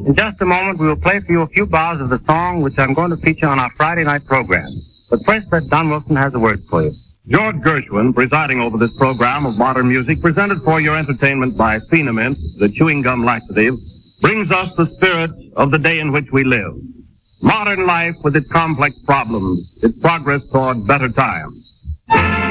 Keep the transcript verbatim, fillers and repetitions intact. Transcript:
In just a moment, we will play for you a few bars of the song which I'm going to feature on our Friday night program. But first, let Don Wilson has a word for you. George Gershwin, presiding over this program of modern music, presented for your entertainment by Phenamint, the chewing gum laxative, brings us the spirit of the day in which we live. Modern life with its complex problems, its progress toward better times.